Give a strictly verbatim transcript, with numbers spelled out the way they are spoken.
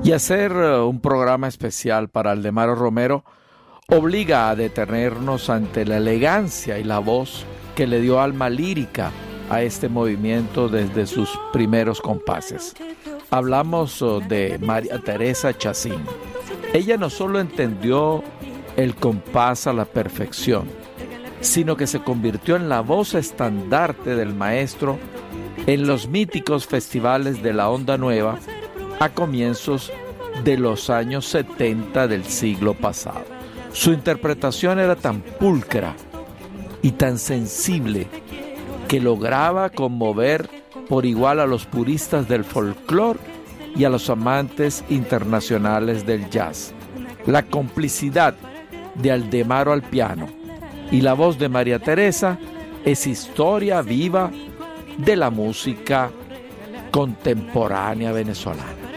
Y hacer un programa especial para Aldemaro Romero obliga a detenernos ante la elegancia y la voz que le dio alma lírica a este movimiento desde sus primeros compases. Hablamos de María Teresa Chacín. Ella no solo entendió el compás a la perfección, sino que se convirtió en la voz estandarte del maestro en los míticos festivales de la Onda Nueva a comienzos de los años setenta del siglo pasado. Su interpretación era tan pulcra y tan sensible que lograba conmover por igual a los puristas del folclore y a los amantes internacionales del jazz. La complicidad de Aldemaro al piano y la voz de María Teresa es historia viva de la música contemporánea venezolana.